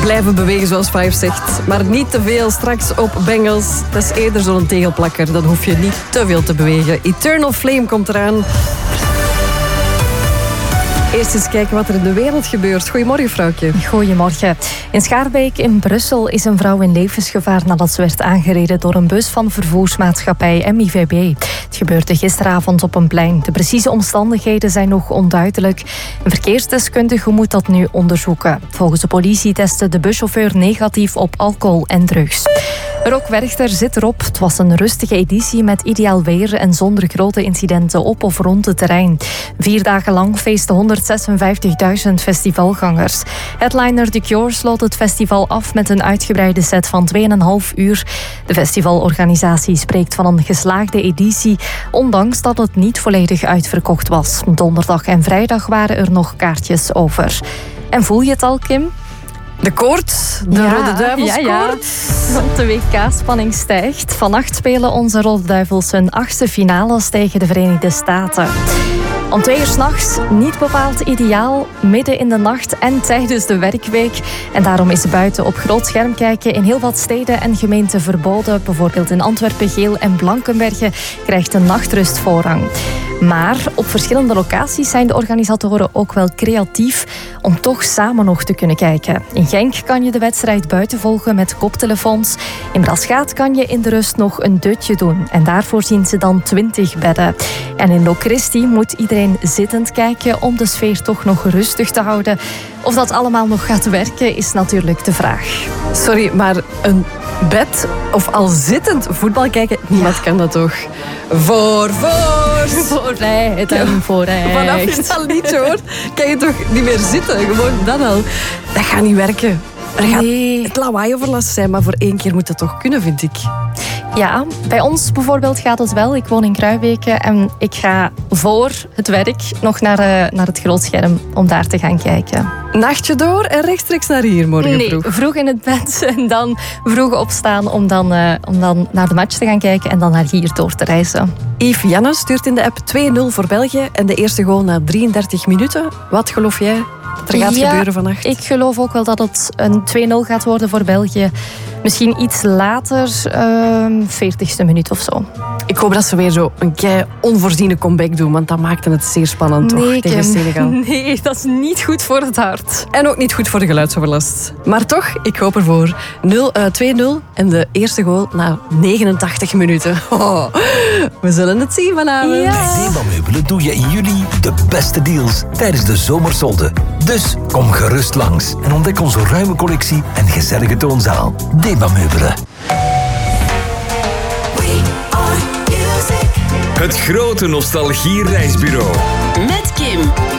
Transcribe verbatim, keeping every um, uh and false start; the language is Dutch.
Blijven bewegen zoals Five zegt. Maar niet te veel straks op Bengals. Dat is eerder zo'n tegelplakker. Dan hoef je niet te veel te bewegen. Eternal Flame komt eraan. Eerst eens kijken wat er in de wereld gebeurt. Goedemorgen, vrouwtje. Goedemorgen. In Schaarbeek in Brussel is een vrouw in levensgevaar nadat ze werd aangereden door een bus van vervoersmaatschappij M I V B. Het gebeurde gisteravond op een plein. De precieze omstandigheden zijn nog onduidelijk. Een verkeersdeskundige moet dat nu onderzoeken. Volgens de politie testte de buschauffeur negatief op alcohol en drugs. Rock Werchter zit erop. Het was een rustige editie met ideaal weer en zonder grote incidenten op of rond het terrein. Vier dagen lang feesten honderdzesenvijftigduizend festivalgangers. Headliner The Cure sloot het festival af met een uitgebreide set van tweeënhalf uur. De festivalorganisatie spreekt van een geslaagde editie, ondanks dat het niet volledig uitverkocht was. Donderdag en vrijdag waren er nog kaartjes over. En voel je het al, Kim? De koorts, de ja, Rode Duivelskoorts. Ja, ja. De W K-spanning stijgt. Vannacht spelen onze Rode Duivels hun achtste finales tegen de Verenigde Staten. Om twee uur 's nachts, niet bepaald ideaal, midden in de nacht en tijdens de werkweek. En daarom is buiten op groot scherm kijken in heel wat steden en gemeenten verboden. Bijvoorbeeld in Antwerpen, Geel en Blankenberge krijgt de nachtrust voorrang. Maar op verschillende locaties zijn de organisatoren ook wel creatief om toch samen nog te kunnen kijken. In Genk kan je de wedstrijd buiten volgen met koptelefoons. In Braschaat kan je in de rust nog een dutje doen. En daarvoor zien ze dan twintig bedden. En in Locristi moet iedereen zittend kijken om de sfeer toch nog rustig te houden. Of dat allemaal nog gaat werken is natuurlijk de vraag. Sorry, maar een bed of al zittend voetbal kijken, niemand ja. kan dat toch? Voor, voor! Vooruit en vooruit. Vanaf je dat liedje hoort, kan je toch niet meer zitten? Gewoon dat al. Dat gaat niet werken. Er gaat nee. het lawaai-overlast zijn, maar voor één keer moet het toch kunnen, vind ik. Ja, bij ons bijvoorbeeld gaat het wel. Ik woon in Kruijbeke en ik ga voor het werk nog naar, uh, naar het grootscherm om daar te gaan kijken. Nachtje door en rechtstreeks naar hier morgen nee, vroeg? vroeg in het bed en dan vroeg opstaan om dan, uh, om dan naar de match te gaan kijken en dan naar hier door te reizen. Yves Janne stuurt in de app twee nul voor België en de eerste goal na drieëndertig minuten. Wat geloof jij dat er gaat ja, gebeuren vannacht? Ik geloof ook wel dat het een twee nul gaat worden voor België. Misschien iets later, uh, veertigste minuut of zo. Ik hoop dat ze weer zo een kei onvoorziene comeback doen, want dat maakte het zeer spannend toch, nee, tegen Senegal. Nee, dat is niet goed voor het hart. En ook niet goed voor de geluidsoverlast. Maar toch, ik hoop ervoor. twee nul en de eerste goal na negenentachtig minuten. Oh, we zullen het zien vanavond. Ja. Bij Dema Meubelen doe je in juli de beste deals tijdens de zomersolde. Dus kom gerust langs en ontdek onze ruime collectie en gezellige toonzaal. Dema Meubelen. Het grote nostalgie-reisbureau. Met Kim.